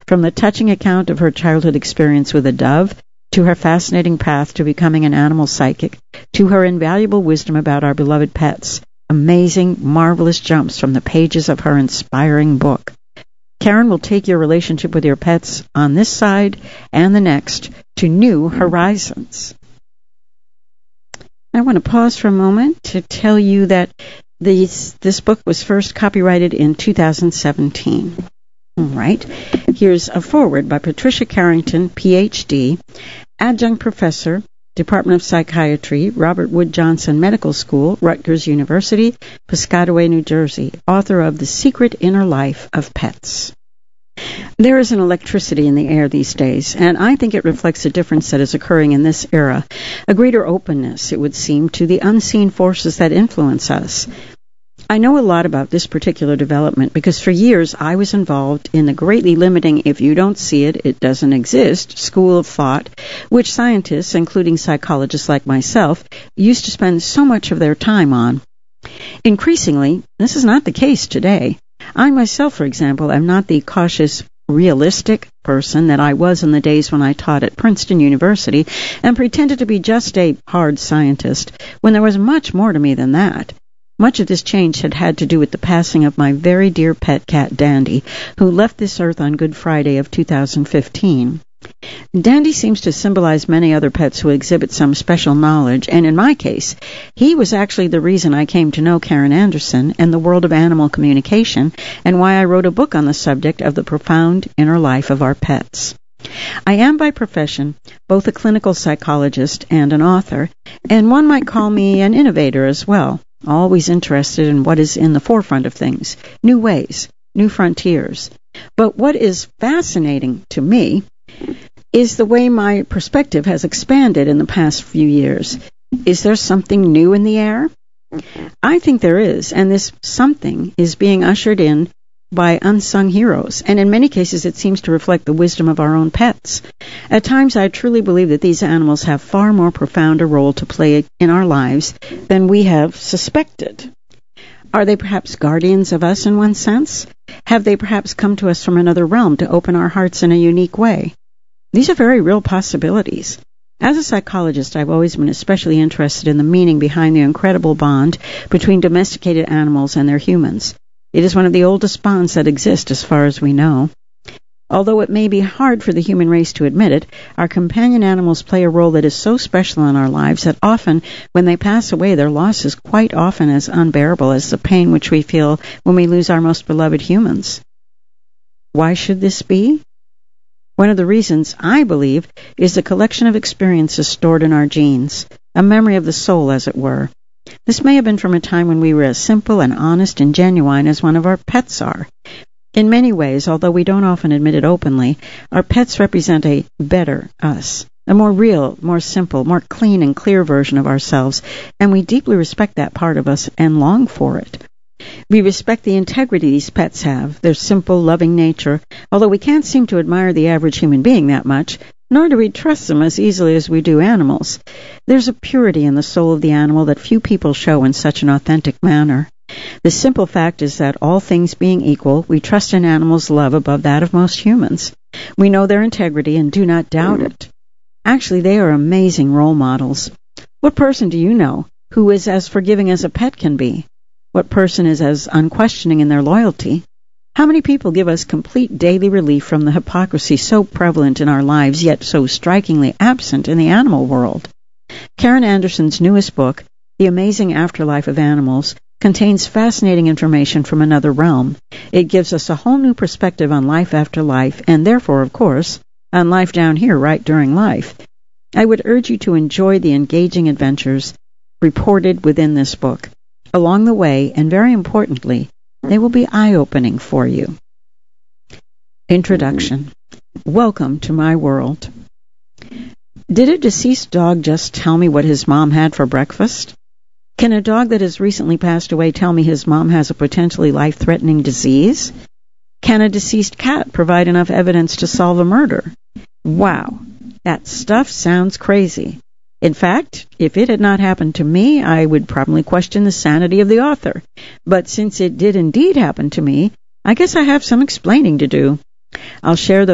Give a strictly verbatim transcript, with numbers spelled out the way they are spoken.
from the touching account of her childhood experience with a dove, to her fascinating path to becoming an animal psychic, to her invaluable wisdom about our beloved pets. Amazing, marvelous jumps from the pages of her inspiring book. Karen will take your relationship with your pets on this side and the next to new horizons. I want to pause for a moment to tell you that these, this book was first copyrighted in two thousand seventeen. All right. Here's a foreword by Patricia Carrington, P H D, Adjunct Professor, Department of Psychiatry, Robert Wood Johnson Medical School, Rutgers University, Piscataway, New Jersey, author of The Secret Inner Life of Pets. There is an electricity in the air these days, and I think it reflects a difference that is occurring in this era, a greater openness, it would seem, to the unseen forces that influence us. I know a lot about this particular development because for years I was involved in the greatly limiting if you don't see it, it doesn't exist school of thought, which scientists, including psychologists like myself, used to spend so much of their time on. Increasingly, this is not the case today. I myself, for example, am not the cautious, realistic person that I was in the days when I taught at Princeton University and pretended to be just a hard scientist, when there was much more to me than that. Much of this change had had to do with the passing of my very dear pet cat, Dandy, who left this earth on Good Friday of two thousand fifteen. Dandy seems to symbolize many other pets who exhibit some special knowledge, and in my case, he was actually the reason I came to know Karen Anderson and the world of animal communication, and why I wrote a book on the subject of the profound inner life of our pets. I am by profession both a clinical psychologist and an author, and one might call me an innovator as well, always interested in what is in the forefront of things, new ways, new frontiers. But what is fascinating to me is the way my perspective has expanded in the past few years. Is there something new in the air? I think there is, and this something is being ushered in by unsung heroes, and in many cases it seems to reflect the wisdom of our own pets. At times I truly believe that these animals have far more profound a role to play in our lives than we have suspected. Are they perhaps guardians of us in one sense? Have they perhaps come to us from another realm to open our hearts in a unique way? These are very real possibilities. As a psychologist, I've always been especially interested in the meaning behind the incredible bond between domesticated animals and their humans. It is one of the oldest bonds that exist as far as we know. Although it may be hard for the human race to admit it, our companion animals play a role that is so special in our lives that often, when they pass away, their loss is quite often as unbearable as the pain which we feel when we lose our most beloved humans. Why should this be? One of the reasons, I believe, is the collection of experiences stored in our genes, a memory of the soul, as it were. This may have been from a time when we were as simple and honest and genuine as one of our pets are. In many ways, although we don't often admit it openly, our pets represent a better us, a more real, more simple, more clean and clear version of ourselves, and we deeply respect that part of us and long for it. We respect the integrity these pets have, their simple, loving nature, although we can't seem to admire the average human being that much, nor do we trust them as easily as we do animals. There's a purity in the soul of the animal that few people show in such an authentic manner. The simple fact is that, all things being equal, we trust an animal's love above that of most humans. We know their integrity and do not doubt it. Actually, they are amazing role models. What person do you know who is as forgiving as a pet can be? What person is as unquestioning in their loyalty? How many people give us complete daily relief from the hypocrisy so prevalent in our lives, yet so strikingly absent in the animal world? Karen Anderson's newest book, The Amazing Afterlife of Animals, contains fascinating information from another realm. It gives us a whole new perspective on life after life, and therefore, of course, on life down here right during life. I would urge you to enjoy the engaging adventures reported within this book. Along the way, and very importantly, they will be eye-opening for you. Introduction. Welcome to my world. Did a deceased dog just tell me what his mom had for breakfast? Can a dog that has recently passed away tell me his mom has a potentially life-threatening disease? Can a deceased cat provide enough evidence to solve a murder? Wow, that stuff sounds crazy. In fact, if it had not happened to me, I would probably question the sanity of the author. But since it did indeed happen to me, I guess I have some explaining to do. I'll share those